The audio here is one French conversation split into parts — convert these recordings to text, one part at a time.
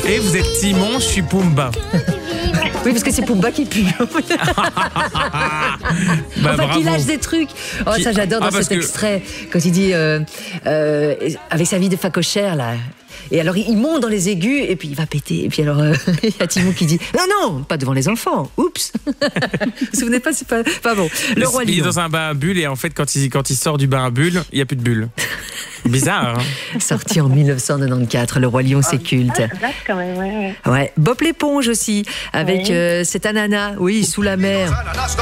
Et vous êtes Timon, je suis Pumba. Oui, parce que c'est Pumba qui pue. Qui lâche des trucs. Oh, ça j'adore dans cet extrait. Quand il dit avec sa vie de facochère là. Et alors il monte dans les aigus et puis il va péter. Et puis alors il y a Timon qui dit non, pas devant les enfants. Oups. Vous vous souvenez pas, c'est pas bon. Le roi lion. Il est dans un bain à bulles et en fait quand il sort du bain à bulles, il y a plus de bulles. Bizarre. Hein. Sorti en 1994, le roi lion, c'est culte. Ça date quand même, ouais. Bob l'éponge aussi avec cet ananas, sous la mer.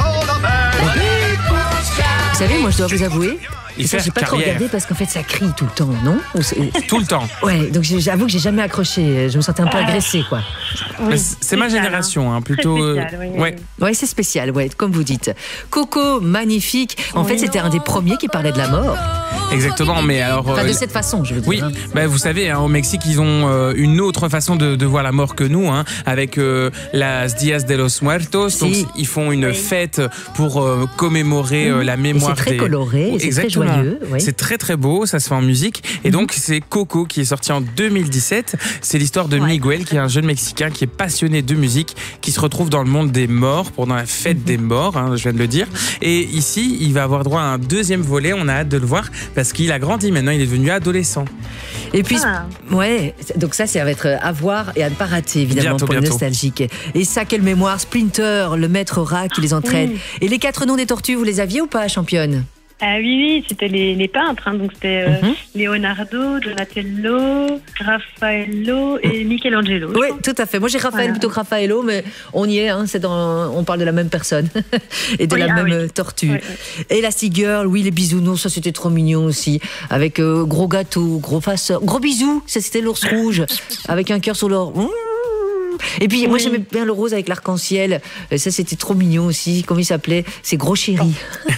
Vous savez, moi je dois vous avouer. J'ai pas trop regardé parce qu'en fait ça crie tout le temps, non? Tout le temps. Ouais, donc j'avoue que j'ai jamais accroché. Je me sentais un peu agressée, quoi. Oui, c'est ma génération, hein, plutôt. Spécial, ouais, c'est spécial, comme vous dites. Coco, magnifique. En fait, c'était un des premiers qui parlait de la mort. Exactement, mais alors. Enfin, de cette façon, je veux dire. Oui, vous savez, au Mexique, ils ont une autre façon de voir la mort que nous, avec las Días de los Muertos. Si. Donc, ils font une fête pour commémorer la mémoire. Et c'est très coloré, et c'est très joyeux. Oui. C'est très très beau, ça se fait en musique. Et donc, c'est Coco qui est sorti en 2017. C'est l'histoire de Miguel, qui est un jeune Mexicain qui est passionné de musique, qui se retrouve dans le monde des morts, pendant la fête des morts, je viens de le dire. Et ici, il va avoir droit à un deuxième volet. On a hâte de le voir parce qu'il a grandi maintenant, il est devenu adolescent. Et puis, donc ça va être à voir et à ne pas rater, évidemment, bientôt, pour les nostalgiques. Et ça, quelle mémoire, Splinter, le maître rat qui les entraîne. Et les 4 noms des tortues, vous les aviez ou pas, championne? Oui, c'était les peintres, donc c'était Leonardo, Donatello, Raffaello et Michelangelo. Oui, tout à fait. Moi j'ai Raphaël plutôt que Raffaello, mais on y est, on parle de la même personne et de la même tortue. Et Elastigirl, les bisounours, ça c'était trop mignon aussi, avec gros gâteau, gros faceur, gros bisous, ça c'était l'ours rouge, avec un cœur sur l'or. Et puis moi j'aimais bien le rose avec l'arc-en-ciel, ça c'était trop mignon aussi. Comment il s'appelait? C'est Gros Chéri.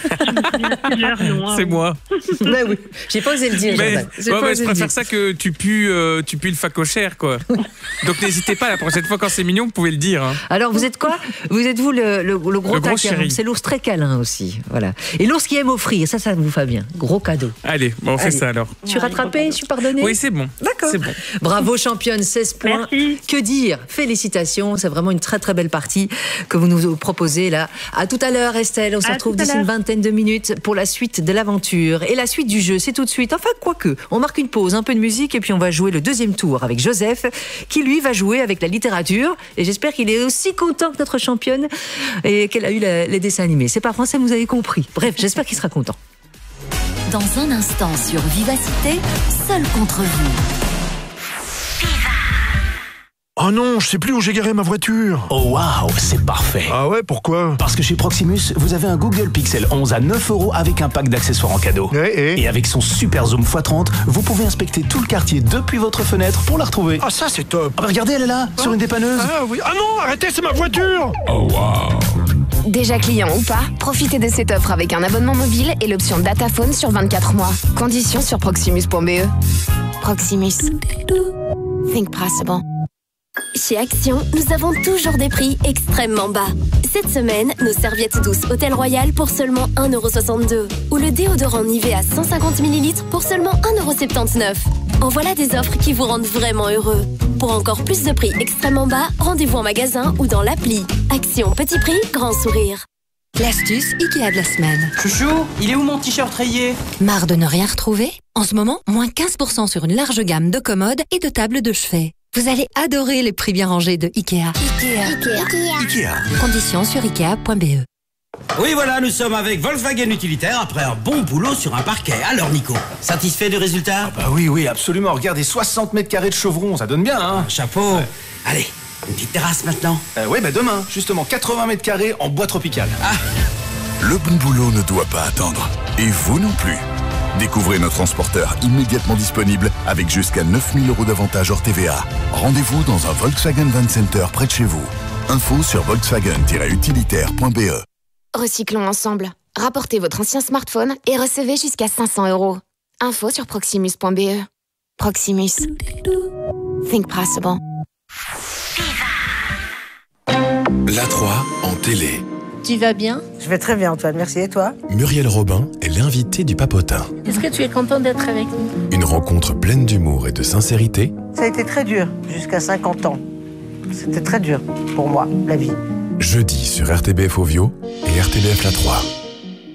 C'est moi. Oui, j'ai pas osé le dire. Je préfère ça que tu pues le facochère, quoi. Donc n'hésitez pas, la prochaine fois quand c'est mignon, vous pouvez le dire. Alors vous êtes quoi? Vous êtes vous le gros taquin? C'est l'ours très câlin aussi, voilà. Et l'ours qui aime offrir, ça vous va bien. Gros cadeau. Allez, on fait ça alors. Je suis rattrapée, je suis pardonnée? Oui, c'est bon. D'accord. C'est bon. Bravo championne, 16 points. Merci. Que dire? Félicitations, c'est vraiment une très très belle partie que vous nous proposez là. À tout à l'heure Estelle, on se retrouve d'ici une vingtaine de minutes pour la suite de l'aventure. Et la suite du jeu, c'est tout de suite. Enfin, quoique, on marque une pause, un peu de musique et puis on va jouer le deuxième tour avec Joseph qui lui va jouer avec la littérature. Et j'espère qu'il est aussi content que notre championne et qu'elle a eu les dessins animés. C'est pas français, vous avez compris. Bref, j'espère qu'il sera content. Dans un instant sur Vivacité, seul contre vous. Oh non, je sais plus où j'ai garé ma voiture. Oh waouh, c'est parfait. Ah ouais, pourquoi? Parce que chez Proximus, vous avez un Google Pixel 11 à 9 € avec un pack d'accessoires en cadeau. Et avec son super zoom x30, vous pouvez inspecter tout le quartier depuis votre fenêtre pour la retrouver. Ah ça c'est top. Ah bah regardez, elle est là, sur une dépanneuse. Ah oui. Ah non, arrêtez, c'est ma voiture. Oh waouh. Déjà client ou pas, profitez de cette offre avec un abonnement mobile et l'option Dataphone sur 24 mois. Conditions sur proximus.be. Proximus. Think possible. Chez Action, nous avons toujours des prix extrêmement bas. Cette semaine, nos serviettes douces Hôtel Royal pour seulement 1,62 € ou le déodorant Nivea 150 ml pour seulement 1,79 €. En voilà des offres qui vous rendent vraiment heureux. Pour encore plus de prix extrêmement bas, rendez-vous en magasin ou dans l'appli. Action, petit prix, grand sourire. L'astuce Ikea de la semaine. Chouchou, il est où mon t-shirt rayé? Marre de ne rien retrouver? En ce moment, moins 15% sur une large gamme de commodes et de tables de chevet. Vous allez adorer les prix bien rangés de Ikea. Ikea. Conditions sur Ikea.be. Oui, voilà, nous sommes avec Volkswagen Utilitaire après un bon boulot sur un parquet. Alors, Nico, satisfait du résultat? Bah oui, absolument. Regardez, 60 mètres carrés de chevron, ça donne bien, hein? Chapeau. Ouais. Allez, une petite terrasse maintenant. Demain, justement, 80 mètres carrés en bois tropical. Le bon boulot ne doit pas attendre. Et vous non plus. Découvrez notre transporteur immédiatement disponible avec jusqu'à 9 000 € d'avantages hors TVA. Rendez-vous dans un Volkswagen Van Center près de chez vous. Info sur volkswagen-utilitaire.be. Recyclons ensemble. Rapportez votre ancien smartphone et recevez jusqu'à 500 €. Info sur proximus.be. Proximus. Think possible. La 3 en télé. Tu vas bien? Je vais très bien, Antoine, merci. Et toi? Muriel Robin est l'invité du Papotin. Est-ce que tu es content d'être avec nous? Une rencontre pleine d'humour et de sincérité. Ça a été très dur, jusqu'à 50 ans. C'était très dur pour moi, la vie. Jeudi sur RTBF Ovio et RTBF La 3.